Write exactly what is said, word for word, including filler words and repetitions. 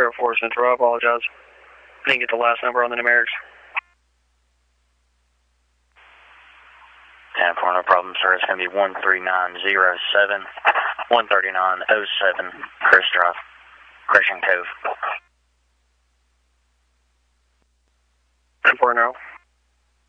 zero four Central. I apologize. I didn't get the last number on the numerics. ten four, no problem, sir. It's going to be one three nine zero seven, one three nine oh seven, Chris Drive, Gresham Cove. ten four, no.